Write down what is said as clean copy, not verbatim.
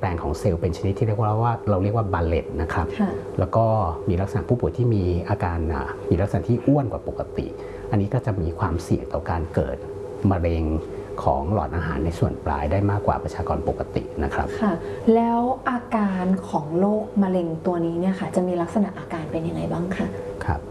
แปลงของเซลล์เป็นชนิดที่เราเรียกว่าบาเลตนะครับแล้วก็มีลักษณะผู้ป่วยที่มีอาการมีลักษณะที่อ้วนกว่าปกติอันนี้ก็จะมีความเสี่ยงต่อการเกิดมะเร็งของหลอดอาหารในส่วนปลายได้มากกว่าประชากรปกตินะครับค่ะแล้วอาการของโรคมะเร็งตัวนี้เนี่ยค่ะจะมีลักษณะอาการเป็นยังไงบ้างคะครับ